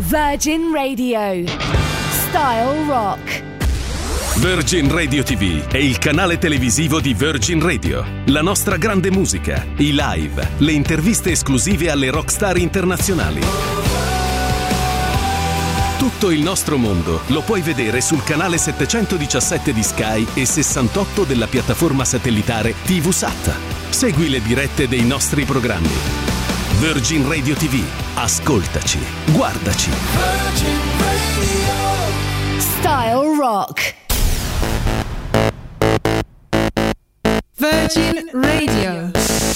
Virgin Radio. Style Rock. Virgin Radio TV è il canale televisivo di Virgin Radio. La nostra grande musica, i live, le interviste esclusive alle rockstar internazionali. Tutto il nostro mondo lo puoi vedere sul canale 717 di Sky e 68 della piattaforma satellitare TVSAT. Segui le dirette dei nostri programmi. Virgin Radio TV. Ascoltaci, guardaci. Virgin Radio. Style Rock. Virgin Radio.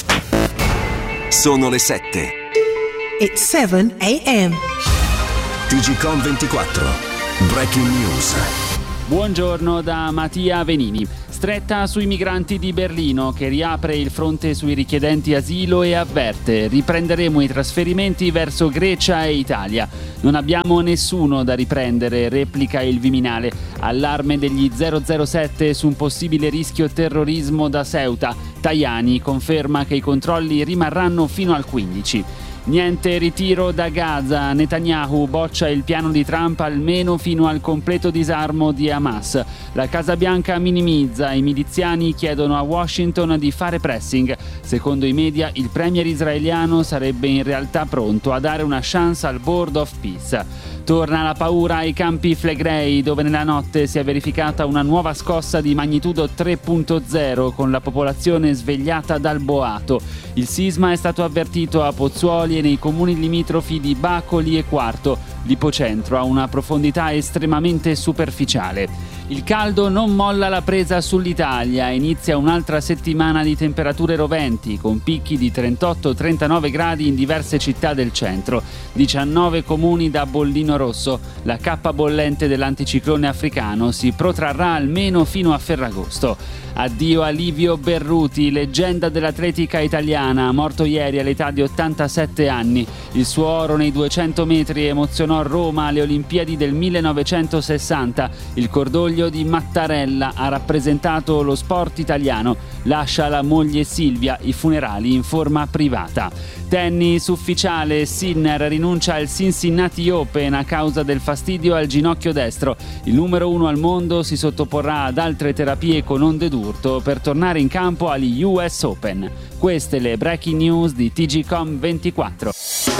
Sono le 7. It's 7 a.m. TGcom 24. Breaking News. Buongiorno da Mattia Venini. Stretta sui migranti di Berlino, che riapre il fronte sui richiedenti asilo e avverte: riprenderemo i trasferimenti verso Grecia e Italia. Non abbiamo nessuno da riprendere, replica il Viminale. Allarme degli 007 su un possibile rischio terrorismo da Ceuta. Tajani conferma che i controlli rimarranno fino al 15. Niente ritiro da Gaza. Netanyahu boccia il piano di Trump almeno fino al completo disarmo di Hamas. La Casa Bianca minimizza. I miliziani chiedono a Washington di fare pressing. Secondo i media, il premier israeliano sarebbe in realtà pronto a dare una chance al Board of Peace. Torna la paura ai campi Flegrei, dove nella notte si è verificata una nuova scossa di magnitudo 3.0 con la popolazione svegliata dal boato. Il sisma è stato avvertito a Pozzuoli e nei comuni limitrofi di Bacoli e Quarto. L'ipocentro ha una profondità estremamente superficiale. Il caldo non molla la presa sull'Italia. Inizia un'altra settimana di temperature roventi, con picchi di 38-39 gradi in diverse città del centro. 19 comuni da bollino rosso. La cappa bollente dell'anticiclone africano si protrarrà almeno fino a Ferragosto. Addio a Livio Berruti, leggenda dell'atletica italiana, morto ieri all'età di 87 anni. Il suo oro nei 200 metri emozionò Roma alle Olimpiadi del 1960. Il cordoglio di Mattarella ha rappresentato lo sport italiano. Lascia la moglie Silvia i funerali in forma privata. Tennis ufficiale, Sinner rinuncia al Cincinnati Open a causa del fastidio al ginocchio destro. Il numero 1 al mondo si sottoporrà ad altre terapie con onde d'urto per tornare in campo agli US Open. Queste le breaking news di TGcom 24.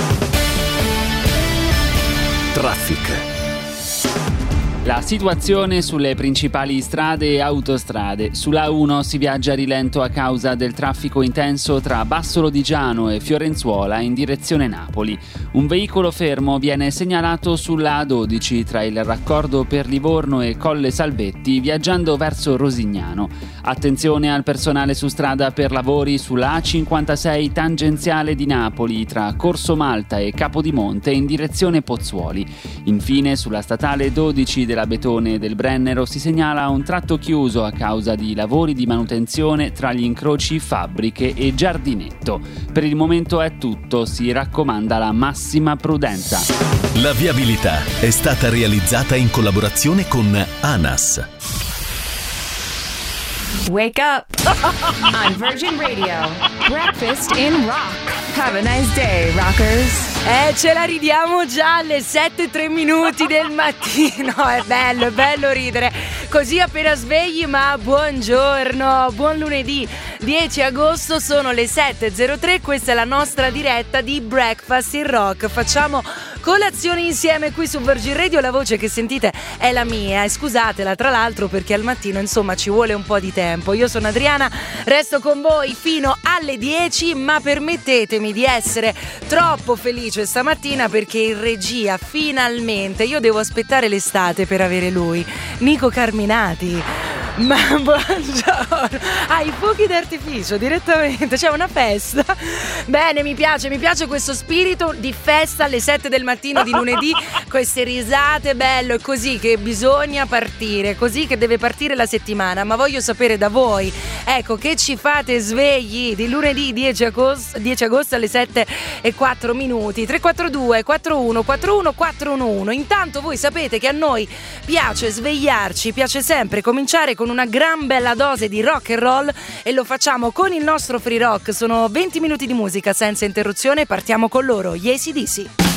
Traffic. La situazione sulle principali strade e autostrade. Sulla A1 si viaggia a rilento a causa del traffico intenso tra Bassolo di Giano e Fiorenzuola in direzione Napoli. Un veicolo fermo viene segnalato sulla A12 tra il raccordo per Livorno e Colle Salvetti viaggiando verso Rosignano. Attenzione al personale su strada per lavori sulla A56 tangenziale di Napoli tra Corso Malta e Capodimonte in direzione Pozzuoli. Infine sulla statale 12 della Betone e del Brennero si segnala un tratto chiuso a causa di lavori di manutenzione tra gli incroci Fabbriche e Giardinetto. Per il momento è tutto, si raccomanda la massima prudenza. La viabilità è stata realizzata in collaborazione con ANAS. Wake up on Virgin Radio. Breakfast in rock. Have a nice day, rockers. Ce la ridiamo già alle 7:03 del mattino. È bello ridere così appena svegli, ma buongiorno, buon lunedì 10 agosto, sono le 7:03. Questa è la nostra diretta di Breakfast in Rock. Facciamo colazione insieme qui su Virgin Radio. La voce che sentite è la mia e scusatela tra l'altro perché al mattino insomma ci vuole un po' di tempo. Io sono Adriana, resto con voi fino alle 10, ma permettetemi di essere troppo felice stamattina perché in regia finalmente, io devo aspettare l'estate per avere lui, Nico Carminati. Ma buongiorno, i fuochi d'artificio direttamente, c'è una festa. Bene, mi piace questo spirito di festa alle 7 del mattino di lunedì, queste risate, bello, è così che bisogna partire, così che deve partire la settimana. Ma voglio sapere da voi, ecco, che ci fate svegli di lunedì 10 agosto alle 7:04. 342 41 41 411. Intanto voi sapete che a noi piace svegliarci, piace sempre cominciare con una gran bella dose di rock and roll e lo facciamo con il nostro free rock. Sono 20 minuti di musica senza interruzione, partiamo con loro, gli AC/DC.